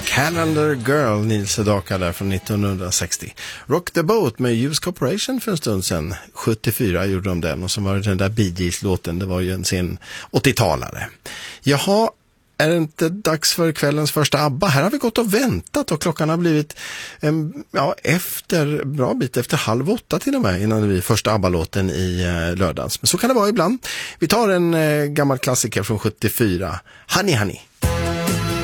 Calendar Girl, Nils Sedaka där från 1960. Rock the Boat med Use Corporation för en stund sedan. 74 gjorde de den, och så var det den där Bee Gees-låten, det var ju en sen 80-talare. Jaha, är det inte dags för kvällens första ABBA? Här har vi gått och väntat och klockan har blivit bra bit efter 7:30 till och med innan vi första ABBA-låten i lördags. Men så kan det vara ibland. Vi tar en gammal klassiker från 74, Honey Honey.